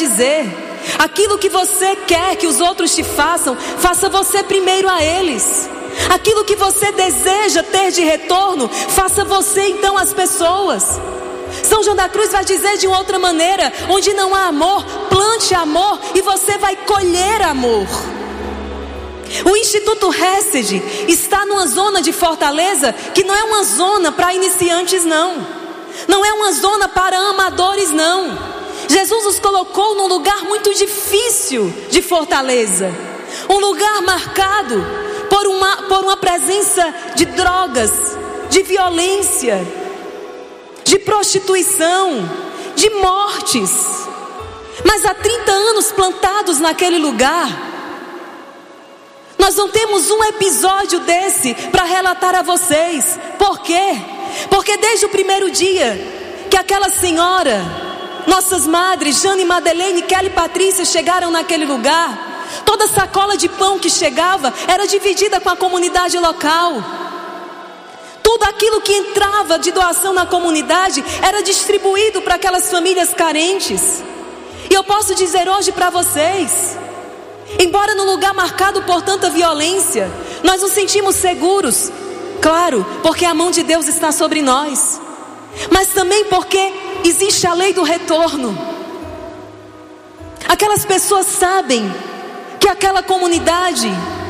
dizer: aquilo que você quer que os outros te façam, faça você primeiro a eles. Aquilo que você deseja ter de retorno, faça você então às pessoas. São João da Cruz vai dizer de uma outra maneira: onde não há amor, plante amor e você vai colher amor. O Instituto Hesed está numa zona de Fortaleza que não é uma zona para iniciantes, não. Não é uma zona para amadores, não. Jesus os colocou num lugar muito difícil de Fortaleza. Um lugar marcado por uma presença de drogas, de violência, de prostituição, de mortes. Mas há 30 anos plantados naquele lugar, nós não temos um episódio desse para relatar a vocês. Por quê? Porque desde o primeiro dia que aquela senhora, nossas madres, Jane, Madeleine, Kelly e Patrícia chegaram naquele lugar, toda sacola de pão que chegava era dividida com a comunidade local. Tudo aquilo que entrava de doação na comunidade era distribuído para aquelas famílias carentes. E eu posso dizer hoje para vocês, embora num lugar marcado por tanta violência, nós nos sentimos seguros. Claro, porque a mão de Deus está sobre nós, mas também porque existe a lei do retorno. Aquelas pessoas sabem que aquela comunidade,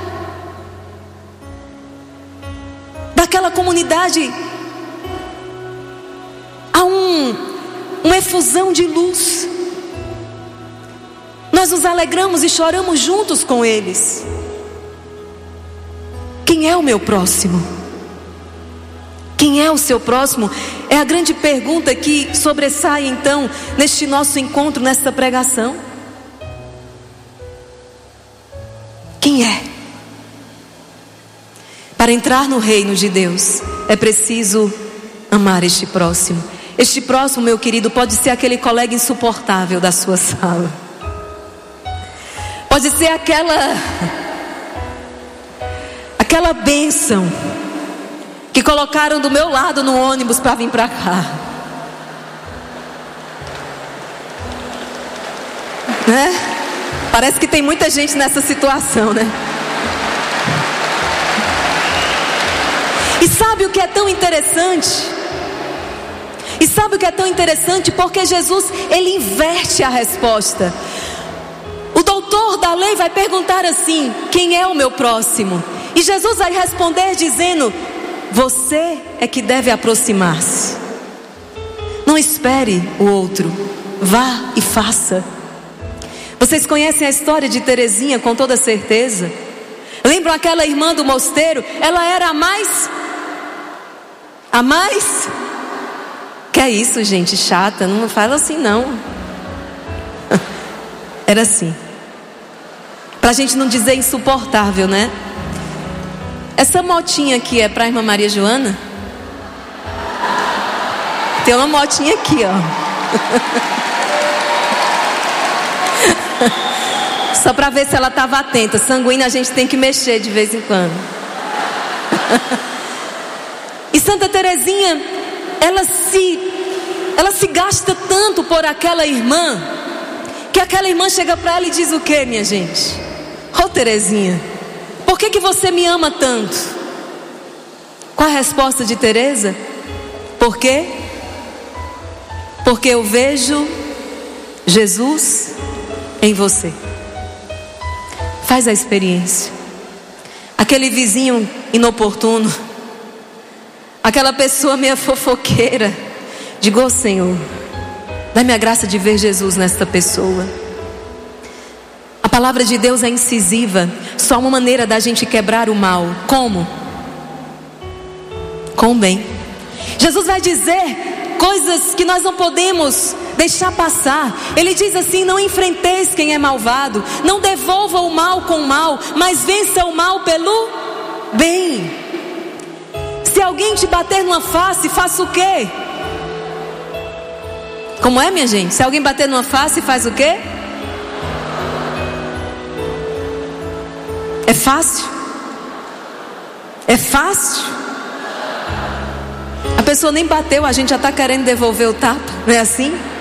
daquela comunidade há uma efusão de luz. Nós nos alegramos e choramos juntos com eles. Quem é o meu próximo? Quem é o seu próximo? É a grande pergunta que sobressai então neste nosso encontro, nesta pregação. Quem é? Para entrar no reino de Deus é preciso amar este próximo. Este próximo, meu querido, pode ser aquele colega insuportável da sua sala. Pode ser aquela bênção que colocaram do meu lado no ônibus para vir para cá, né? Parece que tem muita gente nessa situação, né? E sabe o que é tão interessante? Porque Jesus, ele inverte a resposta. O doutor da lei vai perguntar assim: quem é o meu próximo? E Jesus vai responder dizendo: você é que deve aproximar-se. Não espere o outro, vá e faça. Vocês conhecem a história de Terezinha com toda certeza. Lembram aquela irmã do mosteiro? Ela era a mais? Que é isso, gente, chata, não fala assim não. Era assim, pra gente não dizer insuportável, né? Essa motinha aqui é pra irmã Maria Joana? Tem uma motinha aqui, ó. Só pra ver se ela estava atenta. Sanguínea a gente tem que mexer de vez em quando. E Santa Terezinha, ela se gasta tanto por aquela irmã, que aquela irmã chega para ela e diz o que, minha gente? Ô Terezinha, por que você me ama tanto? Qual a resposta de Teresa? Por quê? Porque eu vejo Jesus em você. Faz a experiência. Aquele vizinho inoportuno, aquela pessoa meia fofoqueira, diga: ô Senhor, dá-me a graça de ver Jesus nesta pessoa. A palavra de Deus é incisiva. Só uma maneira da gente quebrar o mal. Como? Com o bem. Jesus vai dizer coisas que nós não podemos deixar passar. Ele diz assim: não enfrenteis quem é malvado, não devolva o mal com o mal, mas vença o mal pelo bem. Se alguém te bater numa face, faça o quê? Como é, minha gente? Se alguém bater numa face, faz o quê? É fácil? É fácil? A pessoa nem bateu, a gente já está querendo devolver o tapa, não é assim?